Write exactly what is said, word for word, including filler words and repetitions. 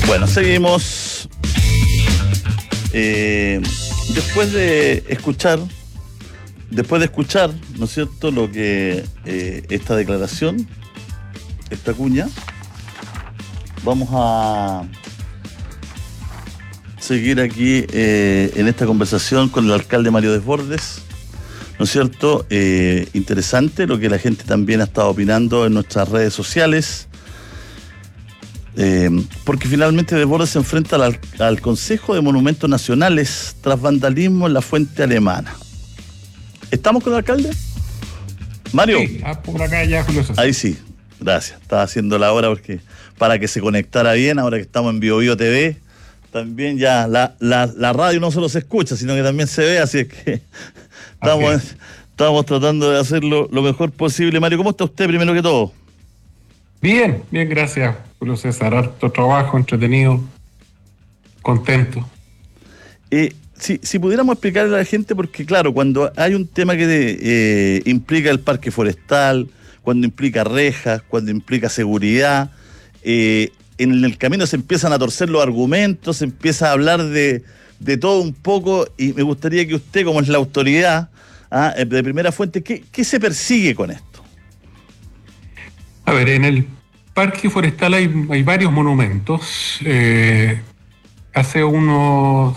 Bueno, seguimos. Eh, después de escuchar, después de escuchar, ¿no es cierto?, lo que eh, esta declaración, esta cuña, vamos a seguir aquí eh, en esta conversación con el alcalde Mario Desbordes, ¿no es cierto? Eh, interesante lo que la gente también ha estado opinando en nuestras redes sociales. Eh, porque finalmente Desbordes se enfrenta al, al Consejo de Monumentos Nacionales tras vandalismo en la fuente alemana. ¿Estamos con el alcalde? Mario. Sí, ah, por acá ya, Julio César. Ahí sí, gracias. Estaba haciendo la hora porque para que se conectara bien, ahora que estamos en Bio Bio T V, también ya la, la, la radio no solo se escucha, sino que también se ve, así es que estamos, es. estamos tratando de hacerlo lo mejor posible. Mario, ¿cómo está usted primero que todo? Bien, bien, gracias, Julio César. Harto trabajo, entretenido, contento. Eh, si, si pudiéramos explicarle a la gente, porque claro, cuando hay un tema que de, eh, implica el parque forestal, cuando implica rejas, cuando implica seguridad, eh, en el camino se empiezan a torcer los argumentos, se empieza a hablar de, de todo un poco, y me gustaría que usted, como es la autoridad ¿ah? de primera fuente, ¿qué, qué se persigue con esto? A ver, en el parque forestal hay, hay varios monumentos. Eh, hace unos